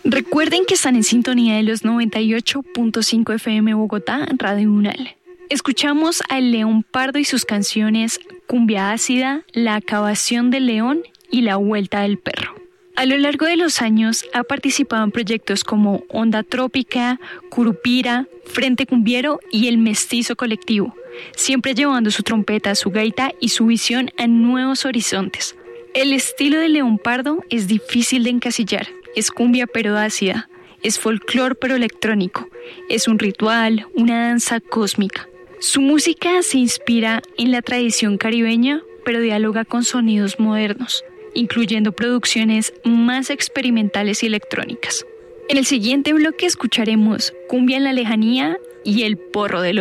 Recuerden que están en sintonía de los 98.5 FM Bogotá, Radio Unal. Escuchamos a El León Pardo y sus canciones Cumbia Ácida, La Acabación del León y La Vuelta del Perro. A lo largo de los años ha participado en proyectos como Onda Trópica, Curupira, Frente Cumbiero y El Mestizo Colectivo, siempre llevando su trompeta, su gaita y su visión a nuevos horizontes. El estilo de León Pardo es difícil de encasillar. Es cumbia pero ácida, es folclore pero electrónico, es un ritual, una danza cósmica. Su música se inspira en la tradición caribeña, pero dialoga con sonidos modernos, incluyendo producciones más experimentales y electrónicas. En el siguiente bloque escucharemos Cumbia en la Lejanía y El Porro del